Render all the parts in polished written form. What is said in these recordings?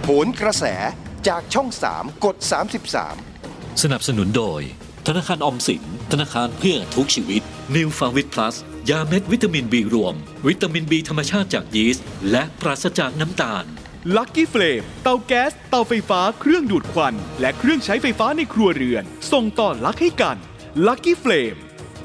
โหนกระแสจากช่อง3กด33 สนับสนุนโดยธนาคารออมสินธนาคารเพื่อทุกชีวิต New Farmit Plus ยาเม็ดวิตามิน B รวมวิตามิน B ธรรมชาติจากยีสต์และปราศจากน้ำตาล Lucky Flame เตาแก๊สเตาไฟฟ้าเครื่องดูดควันและเครื่องใช้ไฟฟ้าในครัวเรือนส่งต่อรักให้กัน Lucky Flame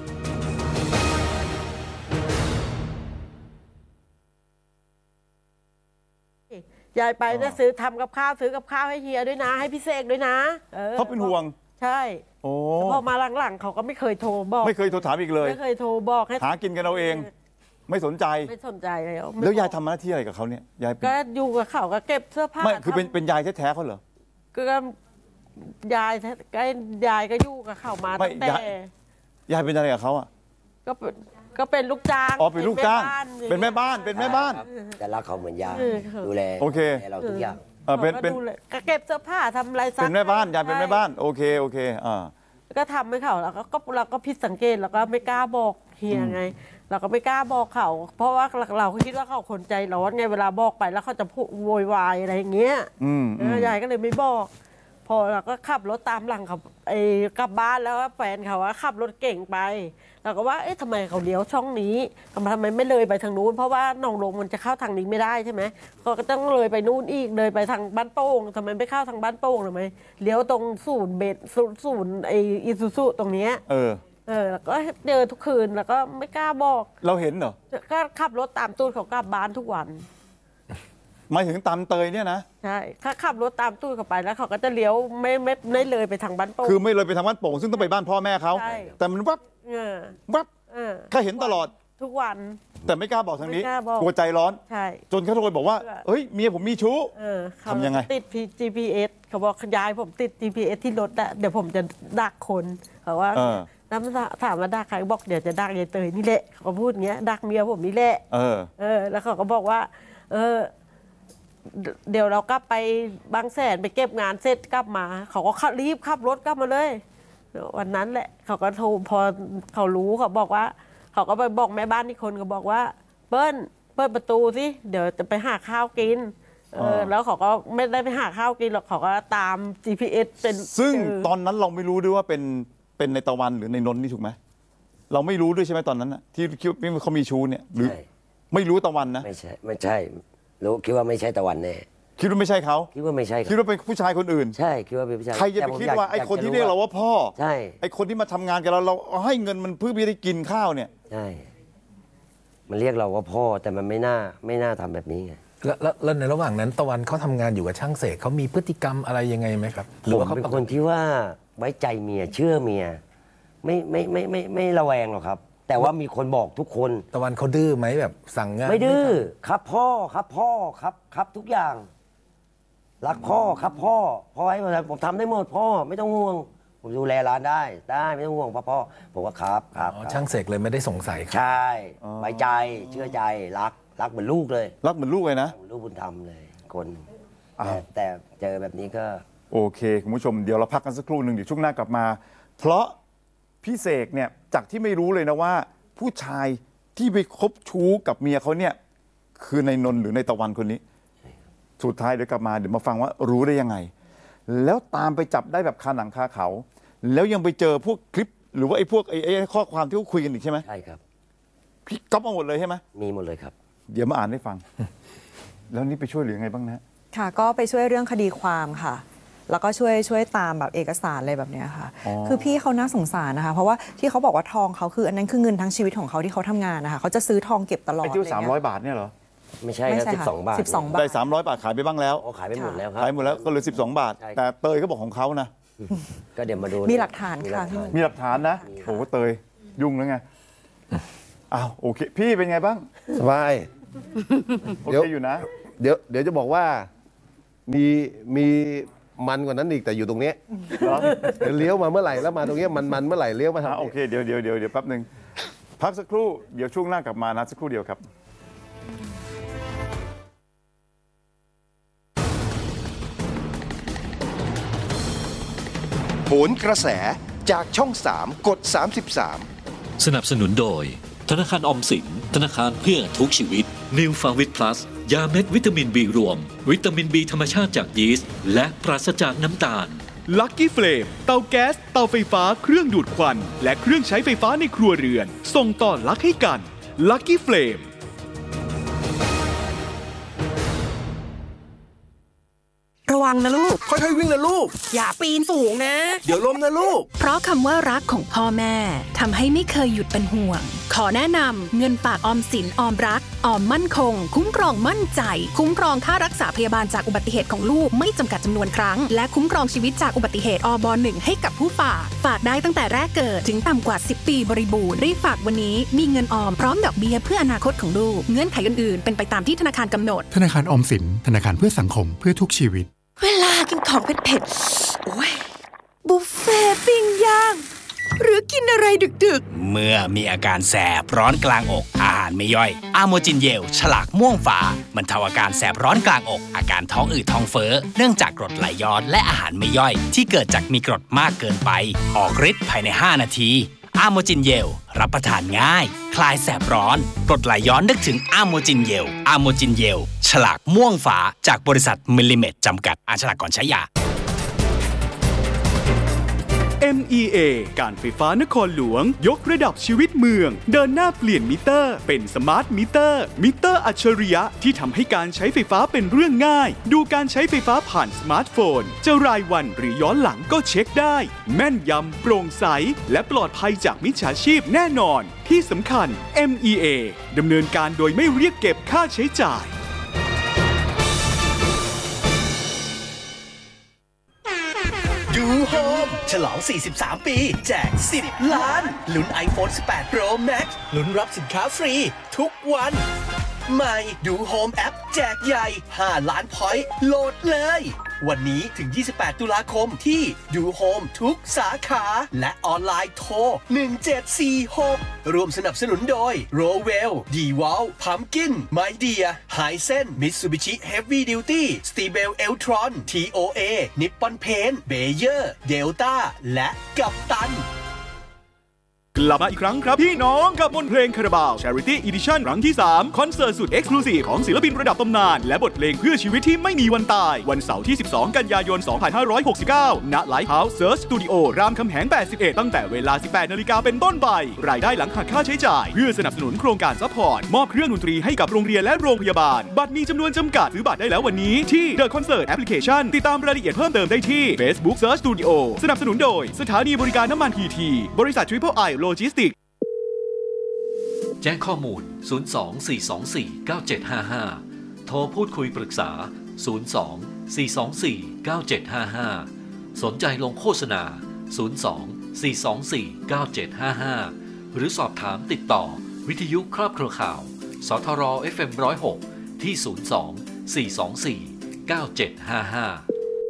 ยายไปนะซื้อทำกับข้าวซื้อกับข้าวให้เฮียด้วยนะให้พี่เสกด้วยนะเขาเป็นห่วงใช่โอ้พอมาหลังๆเขาก็ไม่เคยโทรบอกไม่เคยโทรถามอีกเลยไม่เคยโทรบอกให้หากินกันเราเองไม่สนใจแล้วยายทำหน้าที่อะไรกับเขาเนี่ยยายก็อยู่กับเขาก็เก็บเสื้อผ้าไม่คือเป็นยายแท้ๆเขาเหรอก็ยายก็อยู่กับเขามาตั้งแต่ยายเป็นอะไรกับเขาอ่ะก็เป็นลูกจ้างอ๋อเป็นลูกจ้างเป็นแม่บ้านแต่รักเขาเหมือนยายดูแลโอเคเราทุกอย่างเป็นก็เก็บเสื้อผ้าทำอะไรเป็นแม่บ้านยายเป็นแม่บ้านโอเคก็ทำให้เขาแล้วก็เราก็ผิดสังเกตแล้วก็ไม่กล้าบอกเฮียไงเราก็ไม่กล้าบอกเขาเพราะว่าเราคิดว่าเขาคนใจร้อนไงเวลาบอกไปแล้วเขาจะพูดโวยวายอะไรอย่างเงี้ยยายก็เลยไม่บอกพอเราก็ขับรถตามหลังเขากลับบ้านแล้วแฟนเขาขับรถเก่งไปเราก็ว่าเอ๊ะทำไมเขาเลี้ยวช่องนี้ทำไมไม่เลยไปทางนู้นเพราะว่าหนองลงมันจะเข้าทางนี้ไม่ได้ใช่ไหมเขาก็ต้องเลยไปนู่นอีกเลยไปทางบ้านโป่งทำไมไม่เข้าทางบ้านโป่งหรือไม่เลี้ยวตรงศูนย์อิซูซุตรงนี้แล้วก็เจอทุกคืนแล้วก็ไม่กล้าบอกเราเห็นเหรอก็ขับรถตามตูดเขากลับบ้านทุกวันหมายถึงตามเตยเนี่ยนะใช่ถ้าขับรถตามตู้เข้าไปแล้วเขาก็จะเลี้ยวไม่เลยไปทางบ้านโป่งคือไม่เลยไปทางบ้านโป่งซึ่งต้องไปบ้านพ่อแม่เขาแต่มันวับแค่เห็นตลอดทุกวันแต่ไม่กล้าบอกทางนี้กลัวใจร้อนใช่จนเขาโทรบอกว่าเฮ้ยเมียผมมีชู้ทำยังไงติด GPS เขาบอกยายผมติด GPS ที่รถอะเดี๋ยวผมจะดักคนเขาว่าแล้วถามว่าดักใครบอกเดี๋ยวจะดักยายเตยนี่แหละเขาก็พูดอย่างเงี้ยดักเมียผมนี่แหละแล้วเขาก็บอกว่าเดี๋ยวเรากลับไปบางแสนไปเก็บงานเสร็จกลับมาเขาก็รีบขับรถกลับมาเลยวันนั้นแหละเขาก็โทรพอเขารู้เขาบอกว่าเขาก็ไปบอกแม่บ้านที่คนเขาบอกว่าเปิดประตูสิเดี๋ยวจะไปหาข้าวกินแล้วเขาก็ไม่ได้ไปหาข้าวกินหรอกเขาก็ตาม GPS เป็นซึ่งตอนนั้นเราไม่รู้ด้วยว่าเป็นในตะวันหรือในนนท์นี่ถูกไหมเราไม่รู้ด้วยใช่ไหมตอนนั้นนะที่คิดว่าเขามีชู้เนี่ยหรือไม่รู้ตะวันนะไม่ใช่รู้คิดว่าไม่ใช่ตะวันแน่คิดว่าไม่ใช่เขาคิดว่าไม่ใช่คิดว่าเป็นผู้ชายคนอื่นใช่คิดว่าเป็นผู้ชายใครจะไปคิดว่าไอ้คนที่เรียกเราว่าพ่อใช่ไอ้คนที่มาทำงานกับเราให้เงินมันเพื่อที่ได้กินข้าวเนี่ยใช่มันเรียกเราว่าพ่อแต่มันไม่น่าทำแบบนี้ไงแล้วในระหว่างนั้นตะวันเขาทำงานอยู่กับช่างเสกเขามีพฤติกรรมอะไรยังไงไหมครับผมเป็นคนที่ว่าไว้ใจเมียเชื่อเมียไม่ระแวงหรอกครับแต่ว่ามีคนบอกทุกคนตะวันเขาดื้อไหมแบบสั่งงานไม่ดื้อครับพ่อครับทุกอย่างรักพ่อครับพ่อให้ผมทำได้หมดพ่อไม่ต้องห่วงผมดูแลร้านได้ไม่ต้องห่วงพ่อผมว่าครับช่างเสกเลยไม่ได้สงสัยใช่ไว้ใจเชื่อใจรักเหมือนลูกเลยรักเหมือนลูกเลยนะลูกบุญธรรมเลยคนแต่เจอแบบนี้ก็โอเคคุณผู้ชมเดี๋ยวเราพักกันสักครู่หนึ่งเดี๋ยวช่วงหน้ากลับมาเพราะพี่เสกเนี่ยจากที่ไม่รู้เลยนะว่าผู้ชายที่ไปคบชู้กับเมียเขาเนี่ยคือในนนท์หรือในตะวันคนนี้สุดท้ายเดี๋ยวกลับมาเดี๋ยวมาฟังว่ารู้ได้ยังไงแล้วตามไปจับได้แบบคาหนังคาเขาแล้วยังไปเจอพวกคลิปหรือว่าไอ้พวกไอ้ข้อความที่เขาคุยกันอีกใช่ไหมใช่ครับพี่ก๊อปมาหมดเลยใช่ไหมมีหมดเลยครับเดี๋ยวมาอ่านให้ฟังแล้วนี่ไปช่วยหรือยังไงบ้างนะค่ะก็ไปช่วยเรื่องคดีความค่ะแล้วก็ช่วยตามแบบเอกสารอะไรแบบนี้ค่ะคือพี่เขาน่าสงสารนะคะเพราะว่าที่เขาบอกว่าทองเขาคืออันนั้นคือเงินทั้งชีวิตของเขาที่เขาทำงานนะคะเขาจะซื้อทองเก็บตลอดไอ้ที่300 บาทเนี่ยเหรอไม่ใช่ครับ12 บาทได้300 บาทขายไปบ้างแล้วขายไปหมดแล้วครับขายหมดแล้วก็เหลือ12 บาทแต่เตยก็บอกของเขานะก็เดี๋ยวมาดูมีหลักฐานค่ะมีหลักฐานนะโอ้โหเตยยุ่งแล้วไงอ้าวโอเคพี่เป็นไงบ้างสบายโอเคอยู่นะเดี๋ยวจะบอกว่ามีมันกว่านั้นอีกแต่อยู่ตรงนี้เลี้ยวมาเมื่อไหร่แล้วมาตรงนี้มันเมื่อไหร่เลี้ยวมาทางโอเคเดี๋ยวแป๊บนึงพักสักครู่เดี๋ยวช่วงหน้ากลับมานะสักครู่เดียวครับโหนกระแสจากช่อง3กด33 สนับสนุนโดยธนาคารออมสินธนาคารเพื่อทุกชีวิต New Farmit Plus ยาเม็ดวิตามิน B รวม วิตามิน B ธรรมชาติจากยีสต์และปราศจากน้ำตาลลัคกี้เฟลมเตาแก๊สเตาไฟฟ้าเครื่องดูดควันและเครื่องใช้ไฟฟ้าในครัวเรือนส่งต่อรักให้กันลัคกี้เฟลมระวังนะลูกค่อยๆวิ่งนะลูกอย่าปีนสูงนะเดี๋ยวล้มนะลูกเพราะคำว่ารักของพ่อแม่ทำให้ไม่เคยหยุดเป็นห่วง ขอแนะนำเงินฝากออมสินออมรักออมมั่นคงคุ้มครองมั่นใจคุ้มครองค่ารักษาพยาบาลจากอุบัติเหตุของลูกไม่จำกัดจำนวนครั้งและคุ้มครองชีวิตจากอุบัติเหตุอบ.1 ให้กับผู้ฝากได้ตั้งแต่แรกเกิดถึงต่ำกว่า10 ปีบริบูรณ์รีบฝากวันนี้มีเงินออมพร้อมดอกเบี้ยเพื่ออนาคตของลูกเงื่อนไขอื่นๆเป็นไปตามที่ธนาคารกำหนดธนาคารออมสินธนาคารเพื่อสังคมเพื่อทุกชีวิตเวลากินของเผ็ดๆโอ้ยบุฟเฟ่ปิ้งย่างหรือกินอะไรดึกๆเมื่อมีอาการแสบร้อนกลางอกอาหารไม่ย่อยอะโมจินเยลฉลากม่วงฝาบรรเทาอาการแสบร้อนกลางอกอาการท้องอืดท้องเฟ้อเนื่องจากกรดไหลย้อนและอาหารไม่ย่อยที่เกิดจากมีกรดมากเกินไปออกฤทธิ์ภายใน5 นาทีอะโมจินเยลรับประทานง่ายคลายแสบร้อนกรดไหลย้อนนึกถึงอะโมจินเยลอะโมจินเยลฉลากม่วงฝาจากบริษัทมิลลิเมตจำกัดอ่านฉลากก่อนใช้ยา MEA การไฟฟ้านครหลวงยกระดับชีวิตเมืองเดินหน้าเปลี่ยนมิเตอร์เป็นสมาร์ทมิเตอร์อัจฉริยะที่ทำให้การใช้ไฟฟ้าเป็นเรื่องง่ายดูการใช้ไฟฟ้าผ่านสมาร์ทโฟนจะรายวันหรือย้อนหลังก็เช็คได้แม่นยำโปร่งใสและปลอดภัยจากมิจฉาชีพแน่นอนที่สำคัญ MEA ดำเนินการโดยไม่เรียกเก็บค่าใช้จ่ายดูโฮมฉลอง 43 ปี แจก 10 ล้าน ลุ้น iPhone 18 Pro Max ลุ้นรับสินค้าฟรีทุกวันใหม่ดูโฮมแอปแจกใหญ่ 5 ล้านพอยต์โหลดเลยวันนี้ถึง 28 ตุลาคมที่ดูโฮมทุกสาขาและออนไลน์โทร 1746 รวมสนับสนุนโดย Rowell D-Wall Pumpkin My Dear Hisense Mitsubishi Heavy Duty Stibel Eltron TOA Nippon Paint Bayer Delta และกัปตันกลับมาอีกครั้งครับพี่น้องกับมนต์เพลงคาราบาว Charity Edition ครั้งที่ 3 คอนเสิร์ตสุด Exclusive ของศิลปินระดับตำนานและบทเพลงเพื่อชีวิตที่ไม่มีวันตายวันเสาร์ที่ 12 กันยายน 2569 ณ Lighthouse Search Studio รามคำแหง 81 ตั้งแต่เวลา 18 นาฬิกาเป็นต้นไปรายได้หลังหักค่าใช้จ่ายเพื่อสนับสนุนโครงการซัพพอร์ตมอบเครื่องดนตรีให้กับโรงเรียนและโรงพยาบาลบัตรมีจำนวนจำกัดซื้อบัตรได้แล้ววันนี้ที่ The Concert Application ติดตามรายละเอียดเพิ่มเติมได้ที่ Facebook Search Studio สนับสนุนโดยสถานีบริการน้ำมัน PT บริษัท Triple Iโลจิสติกแจ้งข้อมูล 024249755 โทรพูดคุยปรึกษา 024249755 สนใจลงโฆษณา 024249755 หรือสอบถามติดต่อวิทยุครอบครัวข่าว สทร FM 106 ที่ 024249755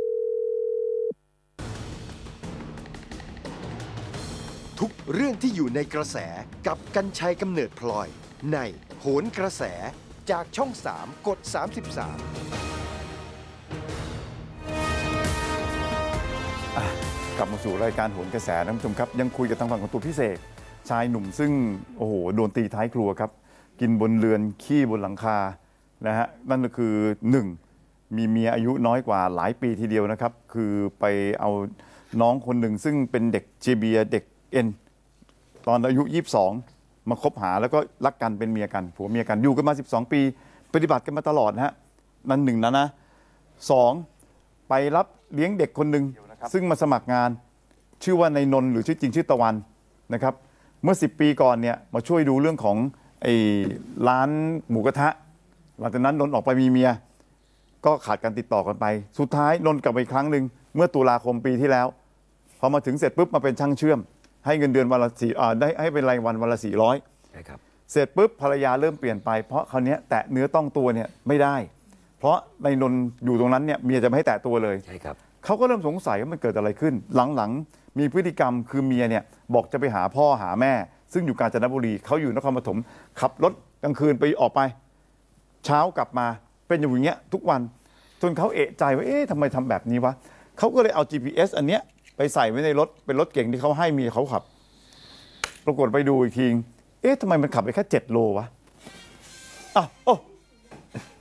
ทุกเรื่องที่อยู่ในกระแสกับกรรชัยกำเนิดพลอยในโหนกระแสจากช่อง 3 กด 33 กลับมาสู่รายการโหนกระแสท่านผู้ชมครับยังคุยกับทางฝั่งของตัวพี่เสกชายหนุ่มซึ่งโอ้โหโดนตีท้ายครัวครับกินบนเรือนขี้บนหลังคานะฮะนั่นก็คือ1มีเมียอายุน้อยกว่าหลายปีทีเดียวนะครับคือไปเอาน้องคนหนึ่งซึ่งเป็นเด็กเจเบียเด็กเอ็นตอนอายุ22มาคบหาแล้วก็รักกันเป็นเมียกันผัวเมียกันอยู่กันมา12 ปีปฏิบัติกันมาตลอดนะฮะนั่น1นะ2ไปรับเลี้ยงเด็กคนหนึ่งซึ่งมาสมัครงานชื่อว่านายนนท์หรือชื่อจริงชื่อตะวันนะครับเมื่อ10 ปีก่อนเนี่ยมาช่วยดูเรื่องของไอ้ร้านหมูกระทะหลังจากนั้นนนท์ออกไปมีเมียก็ขาดการติดต่อกันไปสุดท้ายนนท์กลับไปอีกครั้งหนึ่งเมื่อตุลาคมปีที่แล้วพอมาถึงเสร็จปุ๊บมาเป็นช่างเชื่อมให้เงินเดือนวันละได้ให้เป็นรายวันละ400ใช่ครับเสร็จปุ๊บภรรยาเริ่มเปลี่ยนไปเพราะคราวนี้แตะเนื้อต้องตัวเนี่ยไม่ได้เพราะนายนนท์อยู่ตรงนั้นเนี่ยเมียจะไม่ให้แตะตัวเลยใช่ครับเขาก็เริ่มสงสัยว่ามันเกิดอะไรขึ้นหลังๆมีพฤติกรรมคือเมียเนี่ยบอกจะไปหาพ่อหาแม่ซึ่งอยู่กาญจนบุรีเขาอยู่นครปฐมขับรถกลางคืนไปออกไปเช้ากลับมาเป็นอย่างเงี้ยทุกวันจนเขาเอะใจว่าเอ๊ะทำไมทำแบบนี้วะเขาก็เลยเอา GPS อันเนี้ยไปใส่ไว้ในรถเป็นรถเก่งที่เขาให้เมียเขาขับปรากฏไปดูอีกทีเอ๊ะทำไมมันขับไปแค่7 โลวะอ้าวโอ้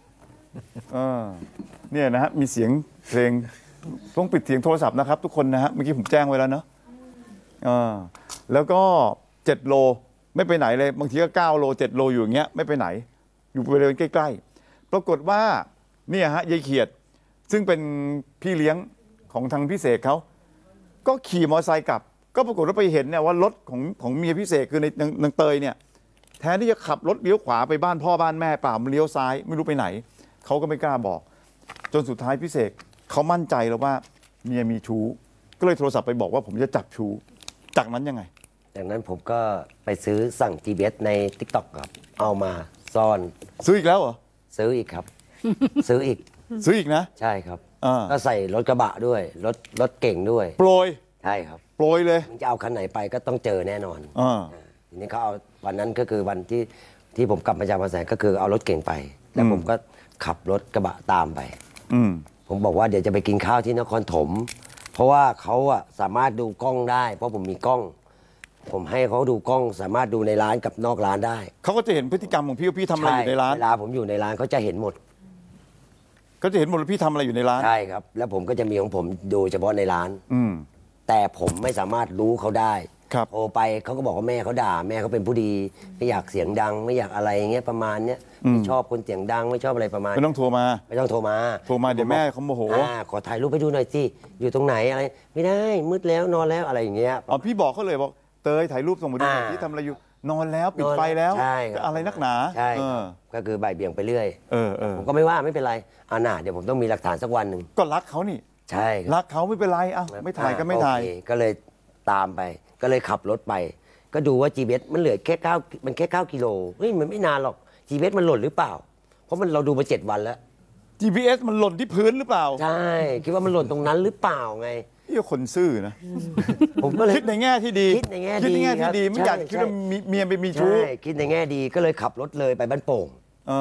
เนี่ยนะฮะมีเสียงเพลงต้องปิดเสียงโทรศัพท์นะครับทุกคนนะฮะเมื่อกี้ผมแจ้งไว้แล้วเนาะแล้วก็7 โลไม่ไปไหนเลยบางทีก็9 โล7 โลอยู่อย่างเงี้ยไม่ไปไหนอยู่บริเวณใกล้ๆปรากฏว่าเนี่ยฮะยายเขียดซึ่งเป็นพี่เลี้ยงของทางพี่เสกเขาก็ขี่มอเตอร์ไซค์กลับก็ปรากฏว่าไปเห็นเนี่ยว่ารถของเมียพี่เสกคือในนางเตยเนี่ยแทนที่จะขับรถเลี้ยวขวาไปบ้านพ่อบ้านแม่เปล่ามันเลี้ยวซ้ายไม่รู้ไปไหนเขาก็ไม่กล้าบอกจนสุดท้ายพี่เสกเขามั่นใจแล้วว่าเมียมีชู้ก็เลยโทรศัพท์ไปบอกว่าผมจะจับชู้จากนั้นยังไงจากนั้นผมก็ไปซื้อสั่ง GPS ใน TikTok ครับเอามาซ่อนซื้ออีกแล้วเหรอซื้ออีกครับ ซื้ออีกนะใช่ครับก็ใส่รถกระบะด้วยรถเก่งด้วยโปรยใช่ครับโปรยเลยจะเอาคันไหนไปก็ต้องเจอแน่นอนทีนี้เขาเอาวันนั้นก็คือวันที่ผมกลับมาจากบางแสนก็คือเอารถเก่งไปแล้วผมก็ขับรถกระบะตามไปผมบอกว่าเดี๋ยวจะไปกินข้าวที่นครถมเพราะว่าเขาอะสามารถดูกล้องได้เพราะผมมีกล้องผมให้เขาดูกล้องสามารถดูในร้านกับนอกร้านได้เขาก็จะเห็นพฤติกรรมของพี่ว่าพี่ทำอะไรอยู่ในร้านเวลาผมอยู่ในร้านเขาจะเห็นหมดก็จะเห็นหมดว่าพี่ทำอะไรอยู่ในร้านใช่ครับแล้วผมก็จะมีของผมดูเฉพาะในร้านแต่ผมไม่สามารถรู้เขาได้โทรไปเขาก็บอกว่าแม่เขาด่าแม่เขาเป็นผู้ดีไม่อยากเสียงดังไม่อยากอะไรอย่างเงี้ยประมาณเนี้ยไม่ชอบคนเสียงดังไม่ชอบอะไรประมาณไม่ต้องโทรมาไม่ต้องโทรมาเดี๋ยวแม่เขาโมโหขอถ่ายรูปไปดูหน่อยสิอยู่ตรงไหนอะไรไม่ได้มืดแล้วนอนแล้วอะไรอย่างเงี้ยพี่บอกเขาเลยบอกเตยถ่ายรูปส่งมาดูหน่อยที่ทำอะไรอยู่นอนแล้วปิดไฟแล้วอะไรนักหนาใช่ก็คือบ่ายเบี่ยงไปเรื่อยผมก็ไม่ว่าไม่เป็นไรเดี๋ยวผมต้องมีหลักฐานสักวันหนึ่งก็รักเขานี่ใช่รักเขาไม่เป็นไรไม่ถ่ายก็ไม่ถ่ายก็เลยตามไปก็เลยขับรถไปก็ดูว่า GPS มันเหลือแค่9มันแค่9 กิโลเฮ้ยมันไม่นานหรอก GPS มันหล่นหรือเปล่าเพราะเราดูมา7 วันแล้ว GPS มันหล่นที่พื้นหรือเปล่าใช่คิดว่ามันหล่นตรงนั้นหรือเปล่าไงนี่คนซื่อนะผมก็เลยคิดในแง่ที่ดีคิดในแง่ดีไม่อยากคิดว่าเมียไปมีชู้คิดในแง่ดีก็เลยขับรถเลยไปบ้านโป่ง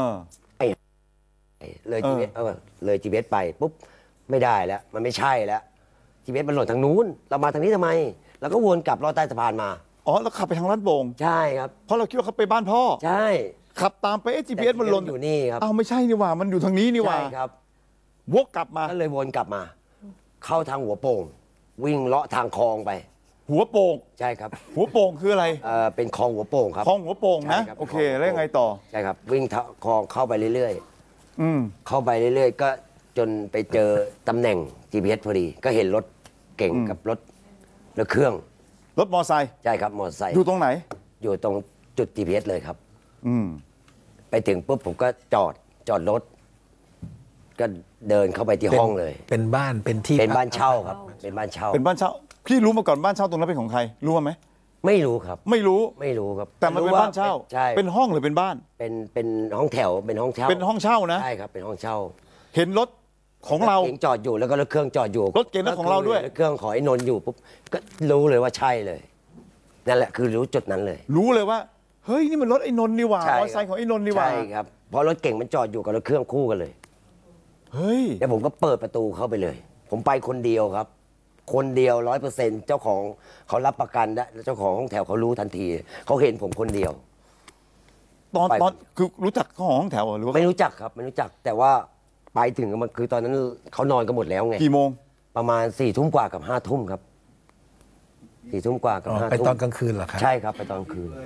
เลย GPS ไปปุ๊บไม่ได้แล้วมันไม่ใช่แล้ว GPS มันหล่นทางนู้นเรามาทางนี้ทำไมแล้วก็วนกลับลอดใต้สะพานมาแล้วขับไปทางลาดโป่งใช่ครับเพราะเราคิดว่าเขาไปบ้านพ่อใช่ขับตามไปGPS มันหล่นอยู่นี่ครับไม่ใช่นี่หว่ามันอยู่ทางนี้นี่หว่าใช่ครับวกกลับมาก็เลยวนกลับมาเข้าทางหัวโป่งวิ่งเลาะทางคลองไปหัวโป่งใช่ครับหัวโป่งคืออะไรเป็นคลองหัวโป่งครับคลองหัวโป่งนะโอเคแล้วยังไงต่อใช่ครับวิ่งคลองเข้าไปเรื่อยๆเข้าไปเรื่อยๆก็จนไปเจอตำแหน่ง GPS พอดีก็เห็นรถเก่งกับรถเครื่องรถมอไซค์ใช่ครับมอไซค์อยู่ตรงไหนอยู่ตรงจุด GPS เลยครับไปถึงปุ๊บผมก็จอดรถก็เดินเข้าไปที่ห้องเลยเป็นบ้านเป็นที่เป็นบ้านเช่าครับเป็นบ้านเช่าพี่รู้มาก่อนบ้านเช่าตรงนั้นเป็นของใครรู้ไหมไม่รู้ครับไม่รู้ครับแต่มันเป็นบ้านเช่าใช่เป็นห้องหรือเป็นบ้านเป็นห้องแถวเป็นห้องเช่าเป็นห้องเช่านะใช่ครับเป็นห้องเช่าเห็นรถของเราจอดอยู่แล้วก็รถเครื่องจอดอยู่รถเก๋งของเราด้วยรถเครื่องของไอ้นนท์อยู่ปุ๊บก็รู้เลยว่าใช่เลยนั่นแหละคือรู้จุดนั้นเลยรู้เลยว่าเฮ้ยนี่มันรถไอ้นนท์นี่หว่ามอเตอร์ไซค์ของไอ้นนท์นี่หว่าใช่ครับเพราะรถเก่งมันจอดอยู่กับรถเครื่องคู่กันเลยเฮ้ยแล้วผมก็เปิดประตูเข้าไปเลยผมไปคนเดียวครับคนเดียว 100% เจ้าของเขารับประกันได้เจ้าของห้องแถวเขารู้ทันทีเขาเห็นผมคนเดียวตอนคือรู้จักเจ้าของห้องแถวหรือว่าไม่รู้จักครับไม่รู้จักแต่ว่าไปถึงมันคือตอนนั้นเขานอนกันหมดแล้วไงกี่โมงประมาณ4 ทุ่มกว่ากับ5 ทุ่มครับ4 ทุ่มกว่ากับ5 ทุ่มไปตอนกลางคืนเหรอครับใช่ครับไปตอนกลางคืน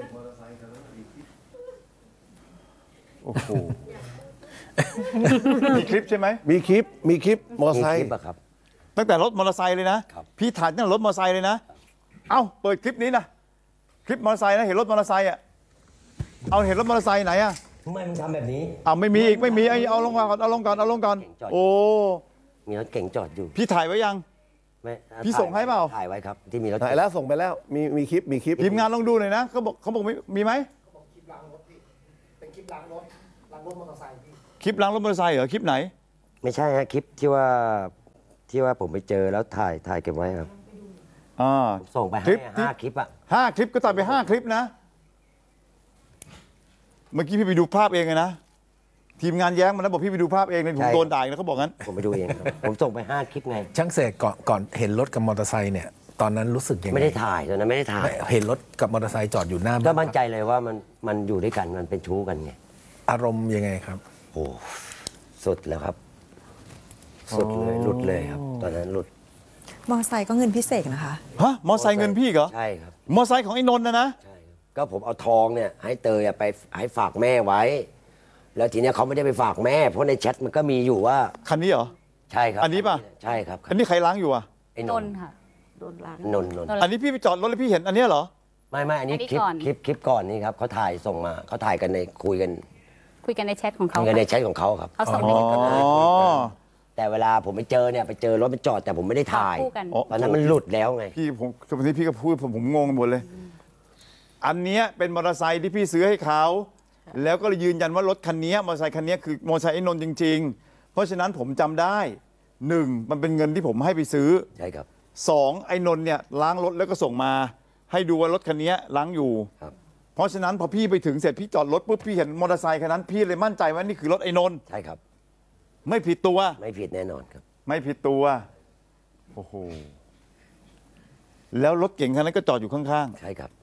โอ้โหมีคลิปใช่ไหมมีคลิปมอเตอร์ไซค์ครับตั้งแต่รถมอเตอร์ไซค์เลยนะพี่ถ่ายตั้งแต่รถมอเตอร์ไซค์เลยนะเปิดคลิปนี้นะคลิปมอเตอร์ไซค์นะเห็นรถมอเตอร์ไซค์เห็นรถมอเตอร์ไซค์ไหนทำไมมันทำแบบนี้ไม่มีอีกไม่มีเอาลงก่อนโอ้มีรถเก่งจอดอยู่พี่ถ่ายไว้ยังพี่ส่งให้เปล่าถ่ายไว้ครับที่มีรถถ่ายแล้วส่งไปแล้วมีคลิปทีมงานลองดูหน่อยนะเขาบอกมีไหมคลิปล้างรถพี่เป็นคลิปล้างรถมอเตอร์ไซค์พี่คลิปล้างรถมอเตอร์ไซค์เหรอคลิปไหนไม่ใช่ฮะคลิปที่ว่าผมไปเจอแล้วถ่ายเก็บไว้ครับส่งไป5 คลิป 5 คลิปก็ตัดไป5 คลิปนะเมื่อกี้พี่ไปดูภาพเองนะทีมงานแย้งมาแล้วบอกพี่ไปดูภาพเองเลยผมโดนด่าแล้วเขาบอกงั้นผมไปดูเองผมส่งไป5 คลิปไงช่างเสกก่อนเห็นรถกับมอเตอร์ไซค์เนี่ยตอนนั้นรู้สึกยังไงไม่ได้ถ่ายตอนนั้นไม่ได้ถ่ายเห็นรถกับมอเตอร์ไซค์จอดอยู่หน้าบ้านก็มั่นใจเลยว่ามันอยู่ด้วยกันมันเป็นชู้กันไงอารมณ์ยังไงครับโอ้สุดแล้วครับสุดเลยหลุดเลยครับตอนนั้นหลุดมอไซค์ก็เงินพี่เสกนะคะฮะมอไซค์เงินพี่เหรอใช่ครับมอไซค์ของไอ้นนท์นะก็ผมเอาทองเนี่ยให้เตยไปให้ฝากแม่ไว้ แล้วทีเนี้ยเขาไม่ได้ไปฝากแม่เพราะในแชทมันก็มีอยู่ว่าคันนี้เหรอใช่ครับอันนี้ป่ะใช่ครับอันนี้ใครล้างอยู่อ่ะไอ้นนท์ค่ะโดนล้างนนท์อันนี้พี่ไปจอดรถแล้วพี่เห็นอันเนี้ยเหรอไม่อันนี้อันนี้คลิปก่อนคลิปก่อนนี่ครับเขาถ่ายส่งมาเขาถ่ายกันในคุยกันในแชทของเขาคุยกันในแชทของเขาครับเขาส่งมาให้กันแต่เวลาผมไปเจอเนี่ยไปเจอรถมันจอดแต่ผมไม่ได้ถ่ายคู่กันตอนนั้นมันหลุดแล้วไงพี่ผมวันนี้พี่ก็พูดผมงงหมดเลย อันเนี้ยเป็นมอเตอร์ไซค์ที่พี่ซื้อให้เขาแล้วก็เลยยืนยันว่ารถคันนี้มอเตอร์ไซค์คันนี้คือมอเตอร์ไซค์ไอ้นนท์จริง ๆ เพราะฉะนั้นผมจำได้หนึ่งมันเป็นเงินที่ผมให้ไปซื้อใช่ครับสองไอ้นนท์เนี่ยล้างรถแล้วก็ส่งมา ให้ดูว่ารถคันนี้ล้างอยู่ เพราะฉะนั้นพอพี่ไปถึงเสร็จพี่จอดรถปุ๊บพี่เห็นมอเตอร์ไซค์คันนั้นพี่เลยมั่นใจว่านี่คือรถไอ้นนท์ใช่ครับไม่ผิดตัวไม่ผิดแน่นอนครับไม่ผิดตัวโอ้โหแล้วรถเก่งคันนั้นก็จอดอยู่ข้างๆใช่ครับ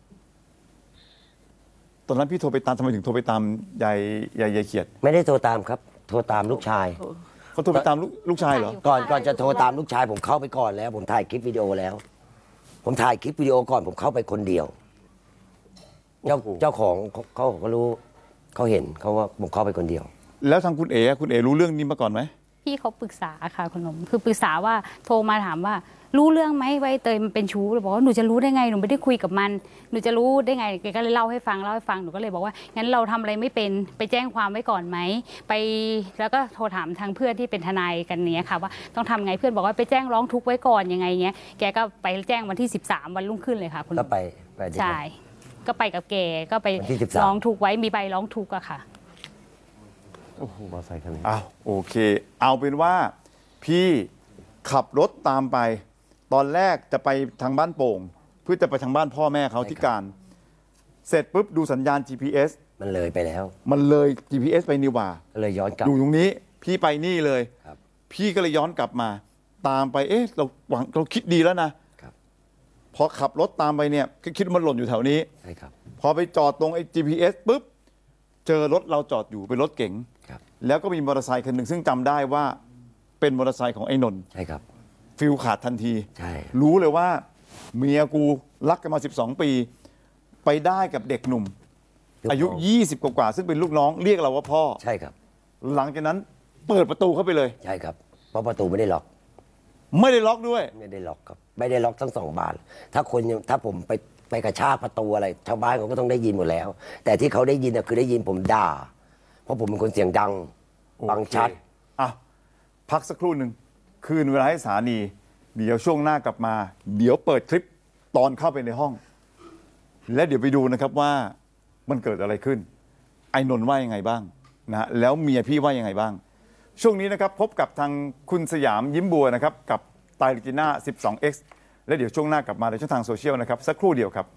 ตอนนั้นพี่โทรไปตามทำไมถึงโทรไปตามยายเขียดไม่ได้โทรตามครับ โทรตามลูกชายเขาโทรไปตามลูกชายเหรอก่อนจะโทรตามลูกชายผมเข้าไปก่อนแล้ว ผมถ่ายคลิปวิดีโอแล้ว ผมถ่ายคลิปวิดีโอก่อนผมเข้าไปคนเดียว เจ้าของเขาก็รู้เขาเห็นเขาว่าผมเข้าไปคนเดียวแล้วทางคุณเอ๋รู้เรื่องนี้มาก่อนไหมพี่เขาปรึกษาค่ะคุณหนุ่มคือปรึกษาว่าโทรมาถามว่ารู้เรื่องไหมว่าไอ้เตยมันเป็นชู้เลยบอกว่าหนูจะรู้ได้ไงหนูไม่ได้คุยกับมันหนูจะรู้ได้ไงแกก็เลยเล่าให้ฟังหนูก็เลยบอกว่างั้นเราทำอะไรไม่เป็นไปแจ้งความไว้ก่อนไหมไปแล้วก็โทรถามทางเพื่อนที่เป็นทนายกันเนี้ยค่ะว่าต้องทำไงเพื่อนบอกว่าไปแจ้งร้องทุกข์ไว้ก่อนยังไงเงี้ยแกก็ไปแจ้งวันที่13วันรุ่งขึ้นเลยค่ะคุณหนุ่มก็ไปใช่ก็ไปกับแกก็ไปวันที่13 ร้องทุกข์ไว้มีใบร้องทุกข์อะค่ะโอ้โหมอไซค์คันนี้อ้าวโอเค เอาเป็นว่าพี่ขับรถตามไป ตอนแรกจะไปทางบ้านโป่ง เพื่อจะไปทางบ้านพ่อแม่เขาที่การ เสร็จปุ๊บดูสัญญาณ GPS มันเลยไปแล้วมันเลย GPS ไปนี่หว่าก็เลยย้อนกลับอยู่ตรงนี้พี่ไปนี่เลย พี่ก็เลยย้อนกลับมา ตามไปเราคิดดีแล้วนะพอขับรถตามไปเนี่ยก็คิดว่ามันหล่นอยู่แถวนี้ใช่ครับพอไปจอดตรงไอ้ GPS ปุ๊บเจอรถเราจอดอยู่เป็นรถเก๋งแล้วก็มีมอเตอร์ไซค์คันหนึ่งซึ่งจำได้ว่าเป็นมอเตอร์ไซค์ของไอ้นนท์ใช่ครับฟิลขาดทันทีใช่รู้เลยว่าเมียกูรักกันมา12 ปี ไปได้กับเด็กหนุ่ม อายุ20กว่าๆซึ่งเป็นลูกน้องเรียกเราว่าพ่อใช่ครับหลังจากนั้นเปิดประตูเข้าไปเลยใช่ครับเพราะประตูไม่ได้ล็อกไม่ได้ล็อกด้วยไม่ได้ล็อกครับไม่ได้ล็อกทั้ง2 บานถ้าผมไปกระชากประตูอะไรชาวบ้านเขาก็ต้องได้ยินหมดแล้ว แต่ที่เขาได้ยินคือได้ยินผมด่าเพราะผมเป็นคนเสียงดังฟังชัดอ่ะพักสักครู่หนึ่งคืนเวลาให้สถานีเดี๋ยวช่วงหน้ากลับมา เดี๋ยวเปิดคลิปตอนเข้าไปในห้อง และเดี๋ยวไปดูนะครับว่ามันเกิดอะไรขึ้น ไอ้นนท์ว่ายังไงบ้างนะแล้วเมียพี่ว่ายังไงบ้าง ช่วงนี้นะครับพบกับทางคุณสยามยิ้มบัวนะครับกับไตรลิน่า 12X และเดี๋ยวช่วงหน้ากลับมาในช่องทางโซเชียลนะครับสักครู่เดียวครับ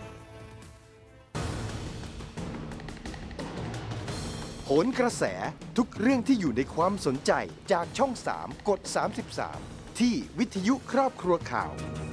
โหนกระแสทุกเรื่องที่อยู่ในความสนใจจากช่อง 3 กด 33 ที่วิทยุครอบครัวข่าว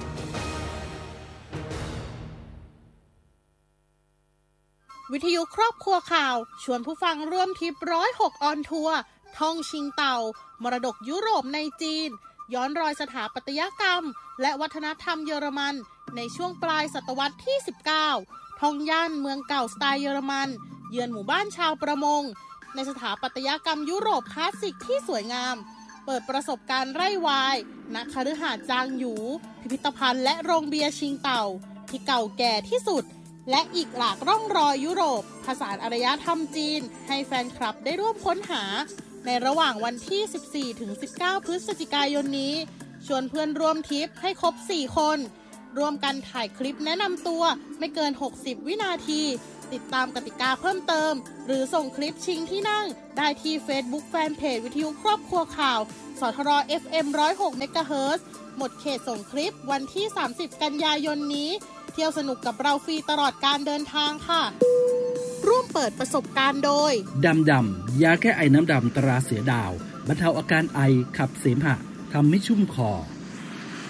วิทยุครอบครัวข่าวชวนผู้ฟังร่วมทริป106ออนทัวร์ท่องชิงเต่ามรดกยุโรปในจีน ย้อนรอยสถาปัตยกรรม และวัฒนธรรมเยอรมันในช่วงปลายศตวรรษที่ 19 ท่องย่านเมืองเก่าสไตล์เยอรมัน เยือนหมู่บ้านชาวประมง ในสถาปัตยกรรมยุโรปคลาสสิกที่สวยงาม เปิดประสบการณ์ไร่วายณคฤหาสน์จางหยู พิพิธภัณฑ์และโรงเบียร์ชิงเต่าที่เก่าแก่ที่สุด และอีกหลากร่องรอยยุโรปผสานอารยธรรมจีนให้แฟนคลับได้ร่วมค้นหาในระหว่างวันที่ 14-19 พฤศจิกายนนี้ชวนเพื่อนร่วมทริปให้ครบ 4 คนร่วมกันถ่ายคลิปแนะนำตัวไม่เกิน 60 วินาทีติดตามกติกาเพิ่มเติมหรือส่งคลิปชิงที่นั่งได้ที่ Facebook Fanpage วิทยุครอบครัวข่าวสทร FM 106 เมกะเฮิรตซ์หมดเขตส่งคลิปวันที่ 30 กันยายนนี้เที่ยวสนุกกับเราฟรีตลอดการเดินทางค่ะร่วมเปิดประสบการณ์โดยดำยาแก้ไอน้ำดำตราเสือดาวบรรเทาอาการไอขับเสมหะทำให้ชุ่มคอ